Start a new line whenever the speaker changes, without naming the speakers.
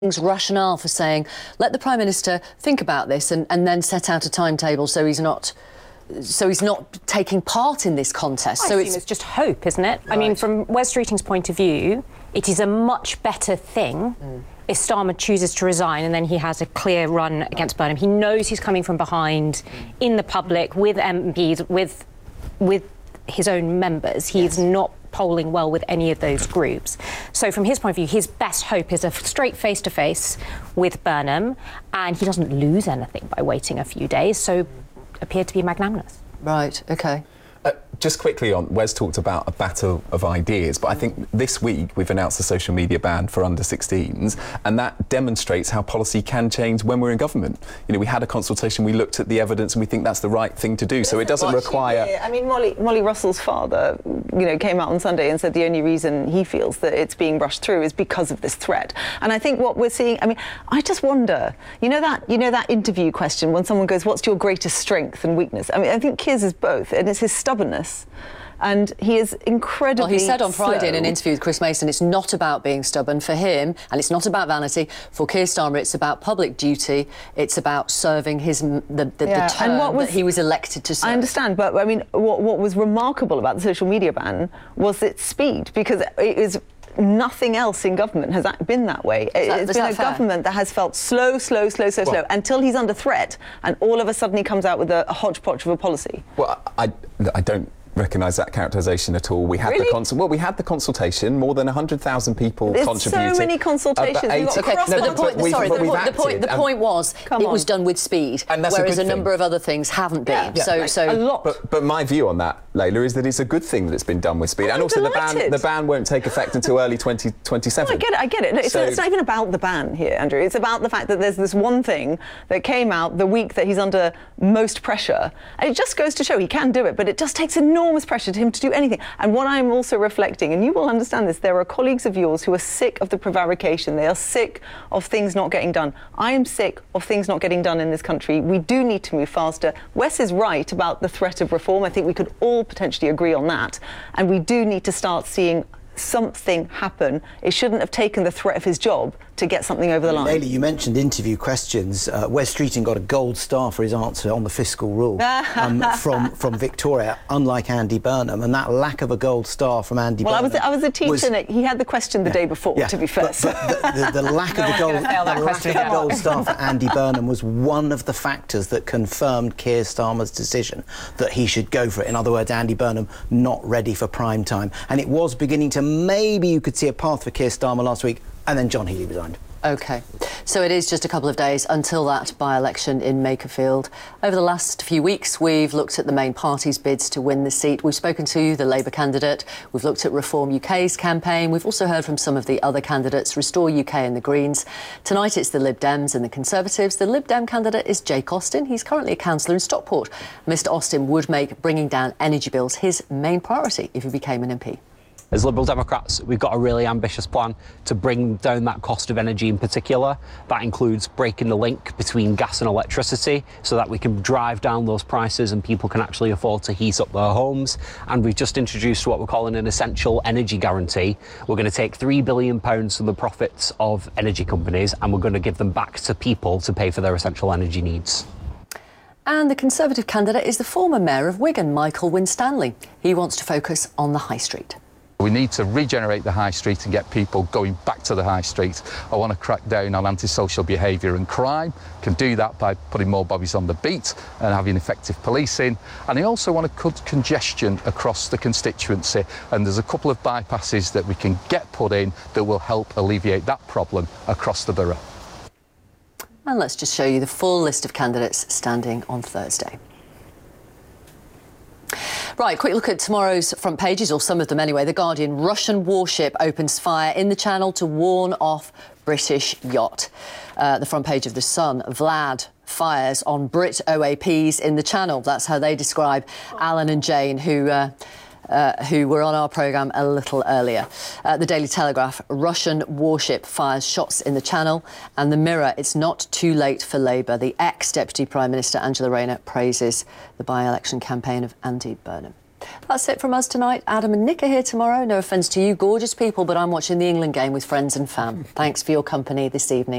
rationale for saying, let the Prime Minister think about this and then set out a timetable so he's not taking part in this contest.
So it's just hope, isn't it? Right. I mean, from Wes Streeting's point of view, it is a much better thing if Starmer chooses to resign and then he has a clear run against Burnham. He knows he's coming from behind in the public with MPs, with his own members. He's not polling well with any of those groups. So from his point of view, his best hope is a straight face-to-face with Burnham, and he doesn't lose anything by waiting a few days, so appeared to be magnanimous.
Right, OK.
Just quickly on, Wes talked about a battle of ideas, but I think this week we've announced a social media ban for under-16s, and that demonstrates how policy can change when we're in government. You know, we had a consultation, we looked at the evidence, and we think that's the right thing to do, so it doesn't require...
I mean, Molly Russell's father, you know, came out on Sunday and said the only reason he feels that it's being rushed through is because of this threat. And I think what we're seeing, I mean, I just wonder, you know that interview question when someone goes, what's your greatest strength and weakness? I mean, I think Keir's is both, and it's his stubbornness. And he is incredibly
Well, he said on Friday
slow.
in an interview with Chris Mason, it's not about being stubborn for him, and it's not about vanity. For Keir Starmer, it's about public duty. It's about serving the term that he was elected to serve.
I understand, but I mean, what was remarkable about the social media ban was its speed, because it is... Nothing else in government has been that way. It's been a government that has felt slow, until he's under threat, and all of a sudden he comes out with a hodgepodge of a policy.
Well, I don't recognise that characterisation at all. We had we had the consultation. More than 100,000 people contributed.
There's so many consultations.
The point was it was done with speed, whereas a number of other things haven't been.
A lot.
But my view on that, Layla, is that it's a good thing that it's been done with speed, and also the ban won't take effect until early 2027.
No, I get it. No, it's not even about the ban here, Andrew. It's about the fact that there's this one thing that came out the week that he's under most pressure, and it just goes to show he can do it, but it just takes enormous pressure to him to do anything. And what I'm also reflecting, and you will understand this, there are colleagues of yours who are sick of the prevarication. They are sick of things not getting done. I am sick of things not getting done in this country. We do need to move faster. Wes is right about the threat of reform. I think we could all potentially agree on that. And we do need to start seeing something happen. It shouldn't have taken the threat of his job to get something over the line.
Layla, you mentioned interview questions. Wes Streeting got a gold star for his answer on the fiscal rule from Victoria, unlike Andy Burnham, and that lack of a gold star from Andy Burnham...
Well, I was a teacher, Nick. He had the question the day before, to be fair.
But the lack of the gold star for Andy Burnham was one of the factors that confirmed Keir Starmer's decision that he should go for it. In other words, Andy Burnham not ready for prime time. And it was beginning to maybe you could see a path for Keir Starmer last week, and then John Healey resigned.
OK. So it is just a couple of days until that by-election in Makerfield. Over the last few weeks, we've looked at the main parties' bids to win the seat. We've spoken to the Labour candidate. We've looked at Reform UK's campaign. We've also heard from some of the other candidates, Restore UK and the Greens. Tonight, it's the Lib Dems and the Conservatives. The Lib Dem candidate is Jake Austin. He's currently a councillor in Stockport. Mr Austin would make bringing down energy bills his main priority if he became an MP.
As Liberal Democrats, we've got a really ambitious plan to bring down that cost of energy in particular. That includes breaking the link between gas and electricity so that we can drive down those prices and people can actually afford to heat up their homes. And we've just introduced what we're calling an essential energy guarantee. We're going to take £3 billion from the profits of energy companies and we're going to give them back to people to pay for their essential energy needs.
And the Conservative candidate is the former Mayor of Wigan, Michael Winstanley. He wants to focus on the High Street.
We need to regenerate the high street and get people going back to the high street. I want to crack down on antisocial behaviour and crime. Can do that by putting more bobbies on the beat and having effective policing. And I also want to cut congestion across the constituency. And there's a couple of bypasses that we can get put in that will help alleviate that problem across the borough.
And let's just show you the full list of candidates standing on Thursday. Right, quick look at tomorrow's front pages, or some of them anyway. The Guardian: Russian warship opens fire in the Channel to warn off British yacht. The front page of The Sun: Vlad fires on Brit OAPs in the Channel. That's how they describe Alan and Jane, who were on our programme a little earlier. The Daily Telegraph: Russian warship fires shots in the Channel. And The Mirror: It's not too late for Labour. The ex-Deputy Prime Minister Angela Rayner praises the by-election campaign of Andy Burnham. That's it from us tonight. Adam and Nick are here tomorrow. No offence to you, gorgeous people, but I'm watching the England game with friends and fam. Thanks for your company this evening.